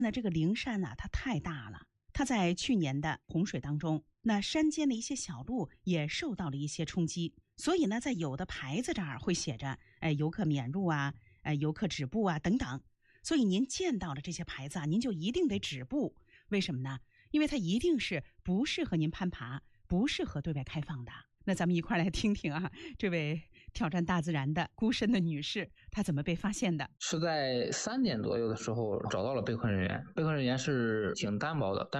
那这个灵山它太大了，它在去年的洪水当中，那山间的一些小路也受到了一些冲击，所以呢，在有的牌子这儿会写着游客免入啊，游客止步啊等等。所以您见到了这些牌子您就一定得止步。为什么呢？因为它一定是不适合您攀爬，不适合对外开放的。那咱们一块来听听这位挑战大自然的孤身的女士，她怎么被发现的？ 是在3点左右的时候找到了被困人员，被困人员是挺单薄的，但